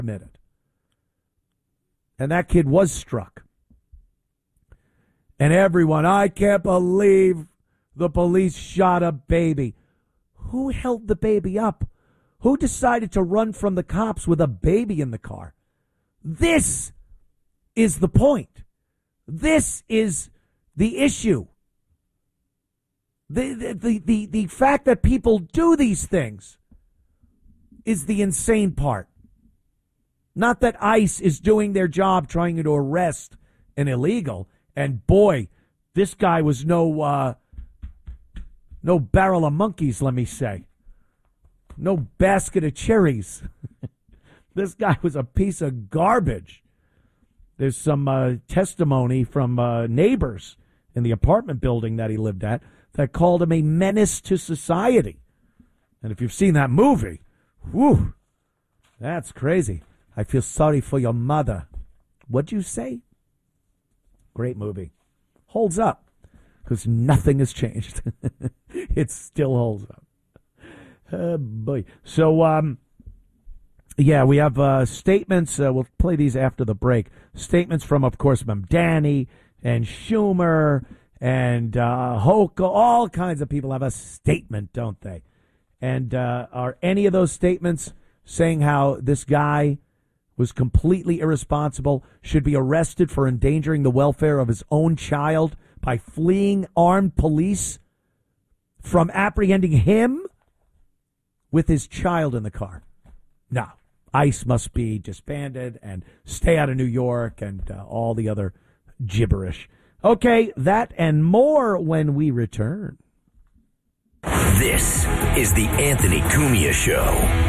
committed. And that kid was struck. And everyone, I can't believe the police shot a baby. Who held the baby up? Who decided to run from the cops with a baby in the car? This is the point. This is the issue. The fact that people do these things is the insane part. Not that ICE is doing their job trying to arrest an illegal. And boy, this guy was no barrel of monkeys, let me say. No basket of cherries. This guy was a piece of garbage. There's some testimony from neighbors in the apartment building that he lived at that called him a menace to society. And if you've seen that movie, whew, that's crazy. I feel sorry for your mother. What'd you say? Great movie. Holds up because nothing has changed. It still holds up. Boy. So, yeah, we have statements. We'll play these after the break. Statements from, of course, Mamdani and Schumer and Hochul. All kinds of people have a statement, don't they? And are any of those statements saying how this guy was completely irresponsible, should be arrested for endangering the welfare of his own child by fleeing armed police from apprehending him with his child in the car? No. ICE must be disbanded and stay out of New York and all the other gibberish. Okay, that and more when we return. This is the Anthony Cumia Show.